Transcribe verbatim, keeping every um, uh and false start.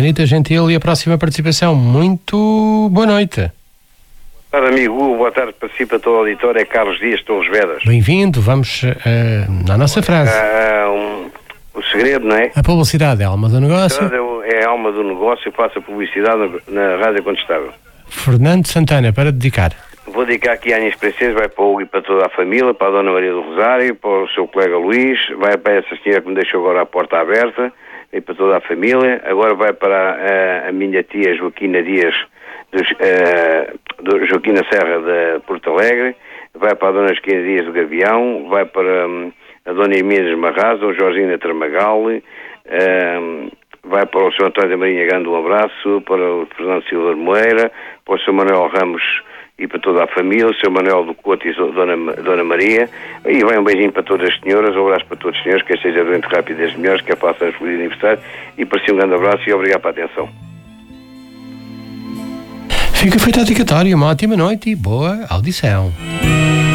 Rita Gentil, e a próxima participação. Muito boa noite. Boa tarde, amigo. Boa tarde, participa todo o auditório. É Carlos Dias, Torres Vedras. Bem-vindo. Vamos uh, à nossa frase. Uh, um, o segredo, não é? A publicidade é a alma do negócio. É a alma do negócio e faça publicidade na, na Rádio Contestável. Fernando Santana, para dedicar. Vou dedicar aqui à minhas princesas, vai para o Hugo e para toda a família, para a Dona Maria do Rosário, para o seu colega Luís, vai para essa senhora que me deixou agora a porta aberta, e para toda a família. Agora vai para a, a minha tia Joaquina Dias, dos, uh, do Joaquina Serra de Porto Alegre, vai para a Dona Joaquina Dias do Gavião, vai para um, a Dona Inês Marraz, o Jorginho Tramagal, um, vai para o senhor António da Marinha Gando, um abraço, para o Fernando Silva Moreira, para o senhor Manuel Ramos e para toda a família, o senhor Manuel do Couto e a Dona, Dona Maria, e vai um beijinho para todas as senhoras, um abraço para todos os senhores, que seja doente rápido das melhores, que a façam um feliz aniversário, e para si um grande abraço e obrigado pela atenção. Fica feita a dedicatória, uma ótima noite e boa audição.